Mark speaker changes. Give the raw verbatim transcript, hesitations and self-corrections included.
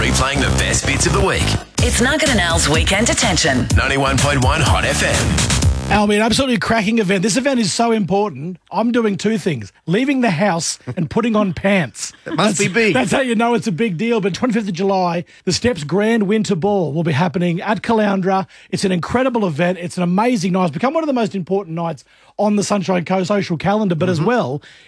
Speaker 1: replaying the best bits of the week.
Speaker 2: It's Nugget and Al's Weekend Attention.
Speaker 1: ninety-one point one Hot F M.
Speaker 3: Alby, an absolutely cracking event. This event is so important. I'm doing two things, leaving the house and putting on pants.
Speaker 4: It must
Speaker 3: that's,
Speaker 4: be big.
Speaker 3: That's how you know it's a big deal. But twenty-fifth of July, the Steps Grand Winter Ball will be happening at Caloundra. It's an incredible event. It's an amazing night. It's become one of the most important nights on the Sunshine Coast social calendar. But mm-hmm. as well,